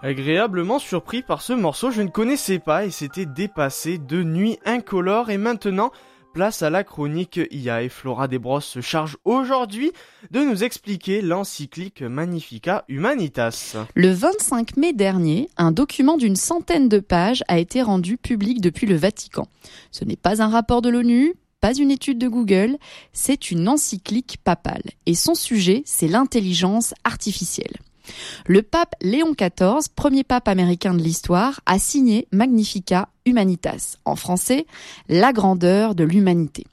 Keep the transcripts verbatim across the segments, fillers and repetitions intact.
Agréablement surpris par ce morceau, je ne connaissais pas et c'était dépassé de Nuit incolore. Et maintenant, place à la chronique I A et Flora Desbrosses se charge aujourd'hui de nous expliquer l'encyclique Magnificat Humanitas. Le vingt-cinq mai dernier, un document d'une centaine de pages a été rendu public depuis le Vatican. Ce n'est pas un rapport de l'ONU, pas une étude de Google, c'est une encyclique papale. Et son sujet, c'est l'intelligence artificielle. Le pape Léon quatorze, premier pape américain de l'histoire, a signé Magnificat Humanitas, en français, la grandeur de l'humanité.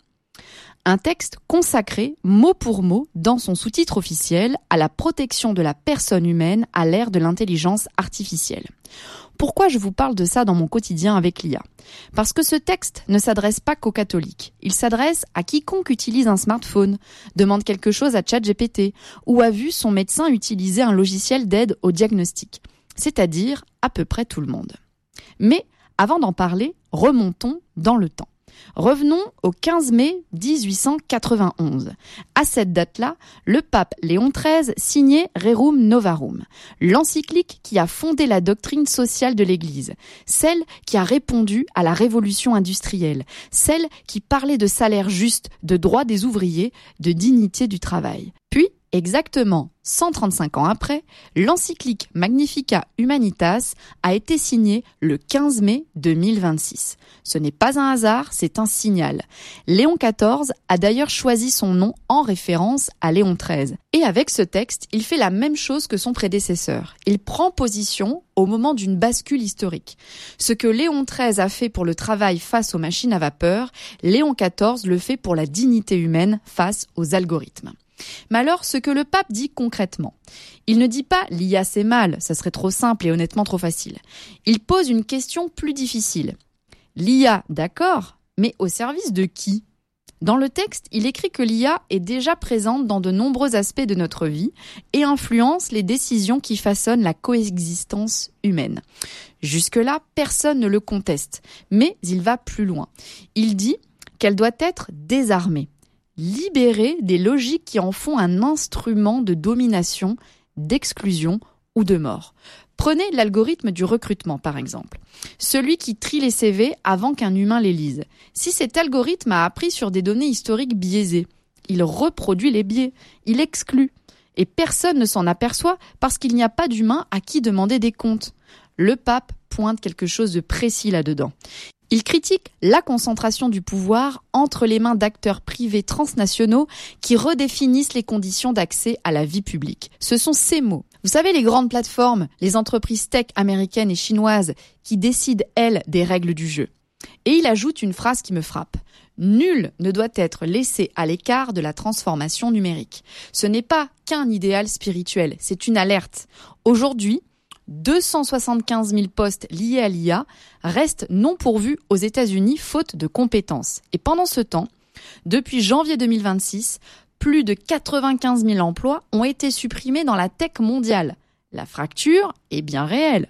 Un texte consacré, mot pour mot, dans son sous-titre officiel, à la protection de la personne humaine à l'ère de l'intelligence artificielle. Pourquoi je vous parle de ça dans mon quotidien avec l'I A ? Parce que ce texte ne s'adresse pas qu'aux catholiques. Il s'adresse à quiconque utilise un smartphone, demande quelque chose à ChatGPT ou a vu son médecin utiliser un logiciel d'aide au diagnostic, c'est-à-dire à peu près tout le monde. Mais avant d'en parler, remontons dans le temps. Revenons au quinze mai dix-huit cent quatre-vingt-onze. À cette date-là, le pape Léon treize signait Rerum Novarum, l'encyclique qui a fondé la doctrine sociale de l'Église, celle qui a répondu à la révolution industrielle, celle qui parlait de salaire juste, de droits des ouvriers, de dignité du travail. Puis, exactement cent trente-cinq ans après, l'encyclique Magnificat Humanitas a été signée le quinze mai deux mille vingt-six. Ce n'est pas un hasard, c'est un signal. Léon quatorze a d'ailleurs choisi son nom en référence à Léon treize. Et avec ce texte, il fait la même chose que son prédécesseur. Il prend position au moment d'une bascule historique. Ce que Léon treize a fait pour le travail face aux machines à vapeur, Léon quatorze le fait pour la dignité humaine face aux algorithmes. Mais alors, ce que le pape dit concrètement, il ne dit pas « l'I A c'est mal », ça serait trop simple et honnêtement trop facile. Il pose une question plus difficile. L'I A, d'accord, mais au service de qui ? Dans le texte, il écrit que l'I A est déjà présente dans de nombreux aspects de notre vie et influence les décisions qui façonnent la coexistence humaine. Jusque-là, personne ne le conteste, mais il va plus loin. Il dit qu'elle doit être désarmée. Libérée des logiques qui en font un instrument de domination, d'exclusion ou de mort. Prenez l'algorithme du recrutement, par exemple. Celui qui trie les C V avant qu'un humain les lise. Si cet algorithme a appris sur des données historiques biaisées, il reproduit les biais, il exclut. Et personne ne s'en aperçoit parce qu'il n'y a pas d'humain à qui demander des comptes. Le pape pointe quelque chose de précis là-dedans. Il critique la concentration du pouvoir entre les mains d'acteurs privés transnationaux qui redéfinissent les conditions d'accès à la vie publique. Ce sont ces mots. Vous savez, les grandes plateformes, les entreprises tech américaines et chinoises qui décident, elles, des règles du jeu. Et il ajoute une phrase qui me frappe. Nul ne doit être laissé à l'écart de la transformation numérique. Ce n'est pas qu'un idéal spirituel, c'est une alerte. Aujourd'hui, deux cent soixante-quinze mille postes liés à l'I A restent non pourvus aux États-Unis faute de compétences. Et pendant ce temps, depuis janvier deux mille vingt-six, plus de quatre-vingt-quinze mille emplois ont été supprimés dans la tech mondiale. La fracture est bien réelle.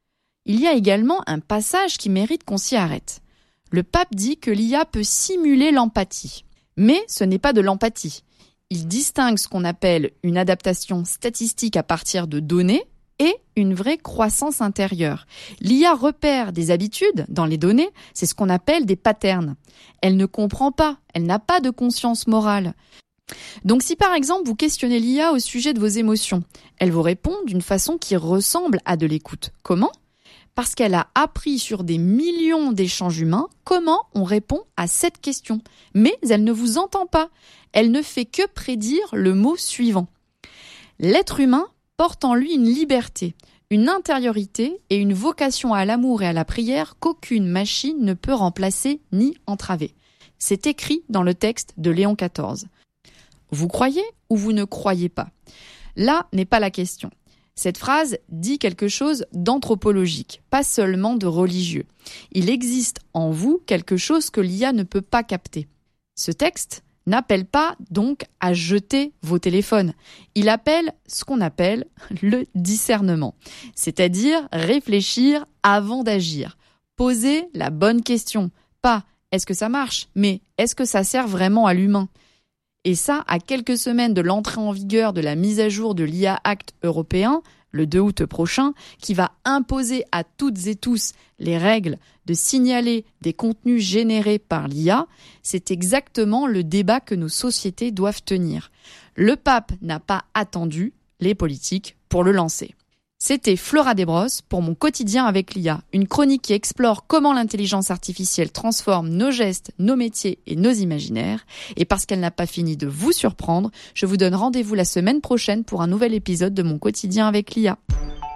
Il y a également un passage qui mérite qu'on s'y arrête. Le pape dit que l'I A peut simuler l'empathie. Mais ce n'est pas de l'empathie. Il distingue ce qu'on appelle une adaptation statistique à partir de données et une vraie croissance intérieure. L'I A repère des habitudes dans les données, c'est ce qu'on appelle des patterns. Elle ne comprend pas, elle n'a pas de conscience morale. Donc si par exemple vous questionnez l'I A au sujet de vos émotions, elle vous répond d'une façon qui ressemble à de l'écoute. Comment ? Parce qu'elle a appris sur des millions d'échanges humains comment on répond à cette question. Mais elle ne vous entend pas. Elle ne fait que prédire le mot suivant. L'être humain porte en lui une liberté, une intériorité et une vocation à l'amour et à la prière qu'aucune machine ne peut remplacer ni entraver. C'est écrit dans le texte de Léon quatorze. Vous croyez ou vous ne croyez pas ? Là n'est pas la question. Cette phrase dit quelque chose d'anthropologique, pas seulement de religieux. Il existe en vous quelque chose que l'I A ne peut pas capter. Ce texte n'appelle pas donc à jeter vos téléphones. Il appelle ce qu'on appelle le discernement, c'est-à-dire réfléchir avant d'agir. Poser la bonne question. Pas « est-ce que ça marche ?», mais « est-ce que ça sert vraiment à l'humain ?» Et ça, à quelques semaines de l'entrée en vigueur de la mise à jour de l'I A Act européen, le deux août prochain, qui va imposer à toutes et tous les règles de signaler des contenus générés par l'I A, c'est exactement le débat que nos sociétés doivent tenir. Le pape n'a pas attendu les politiques pour le lancer. C'était Flora Desbrosses pour Mon quotidien avec l'I A, une chronique qui explore comment l'intelligence artificielle transforme nos gestes, nos métiers et nos imaginaires. Et parce qu'elle n'a pas fini de vous surprendre, je vous donne rendez-vous la semaine prochaine pour un nouvel épisode de Mon quotidien avec l'I A.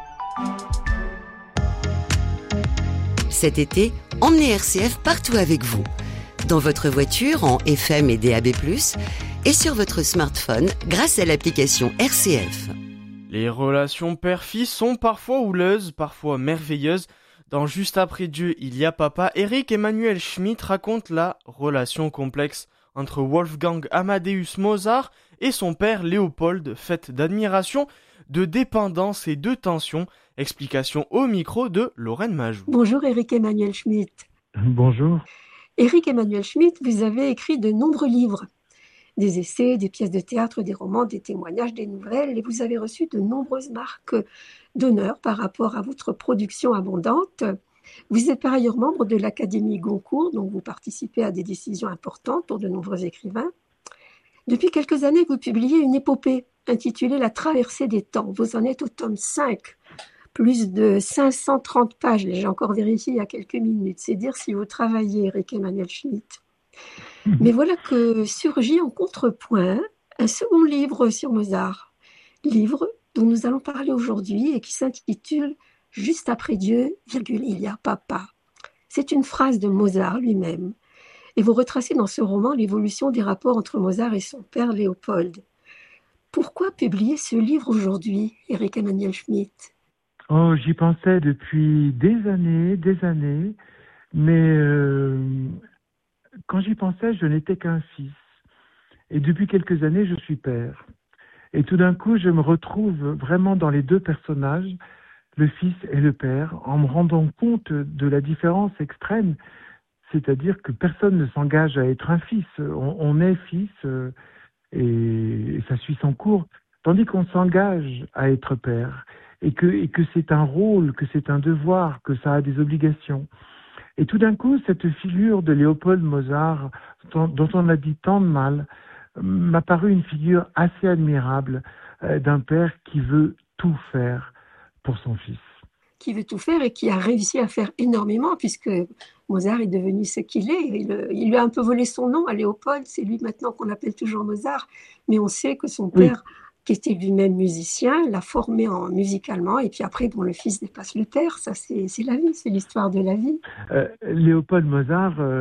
Cet été, emmenez R C F partout avec vous. Dans votre voiture en F M et D A B plus, et sur votre smartphone grâce à l'application R C F. Les relations père-fils sont parfois houleuses, parfois merveilleuses. Dans Juste après Dieu, il y a papa, Eric Emmanuel Schmitt raconte la relation complexe entre Wolfgang Amadeus Mozart et son père Léopold, faite d'admiration, de dépendance et de tension. Explication au micro de Lorraine Majou. Bonjour Eric Emmanuel Schmitt. Bonjour. Eric Emmanuel Schmitt, vous avez écrit de nombreux livres. Des essais, des pièces de théâtre, des romans, des témoignages, des nouvelles, et vous avez reçu de nombreuses marques d'honneur par rapport à votre production abondante. Vous êtes par ailleurs membre de l'Académie Goncourt, donc vous participez à des décisions importantes pour de nombreux écrivains. Depuis quelques années, vous publiez une épopée intitulée La traversée des temps. Vous en êtes au tome cinq, plus de cinq cent trente pages, j'ai encore vérifié il y a quelques minutes. C'est dire si vous travaillez, Eric Emmanuel Schmitt. Mais voilà que surgit en contrepoint un second livre sur Mozart, livre dont nous allons parler aujourd'hui et qui s'intitule « Juste après Dieu, virgule, il y a papa ». C'est une phrase de Mozart lui-même. Et vous retracez dans ce roman l'évolution des rapports entre Mozart et son père Léopold. Pourquoi publier ce livre aujourd'hui, Eric Emmanuel Schmitt ? Oh, j'y pensais depuis des années, des années, mais... Euh... Quand j'y pensais, je n'étais qu'un fils. Et depuis quelques années, je suis père. Et tout d'un coup, je me retrouve vraiment dans les deux personnages, le fils et le père, en me rendant compte de la différence extrême. C'est-à-dire que personne ne s'engage à être un fils. On, on est fils euh, et, et ça suit son cours. Tandis qu'on s'engage à être père. Et que, et que c'est un rôle, que c'est un devoir, que ça a des obligations. Et tout d'un coup, cette figure de Léopold Mozart, dont on a dit tant de mal, m'a paru une figure assez admirable euh, d'un père qui veut tout faire pour son fils. Qui veut tout faire et qui a réussi à faire énormément, puisque Mozart est devenu ce qu'il est. Il, il lui a un peu volé son nom à Léopold, c'est lui maintenant qu'on appelle toujours Mozart, mais on sait que son père... Oui. qui était lui-même musicien, l'a formé en, musicalement, et puis après, bon, le fils dépasse le père, ça c'est, c'est la vie, c'est l'histoire de la vie. Euh, Léopold Mozart... Euh...